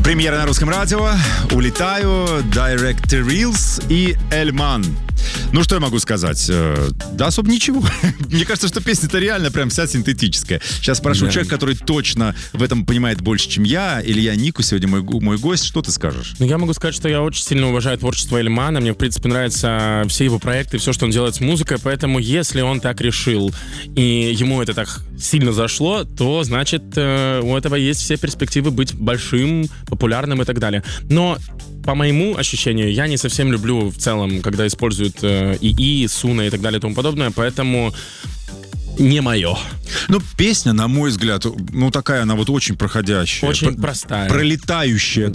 Премьера на русском радио. Улетаю, Director Reels и Эльман. Ну, что я могу сказать? Да особо ничего. Мне кажется, что песня-то реально прям вся синтетическая. Сейчас спрошу человека, который точно в этом понимает больше, чем я. Илья Нику сегодня мой гость. Что ты скажешь? Ну, я могу сказать, что я очень сильно уважаю творчество Эльмана. Мне, в принципе, нравятся все его проекты, все, что он делает с музыкой. Поэтому, если он так решил, и ему это так сильно зашло, то, значит, у этого есть все перспективы быть большим, популярным и так далее. Но по моему ощущению, я не совсем люблю в целом, когда используют ИИ, Суна и так далее и тому подобное, поэтому не мое. Ну, песня, на мой взгляд, ну, такая она вот очень проходящая. Очень простая. Пролетающая.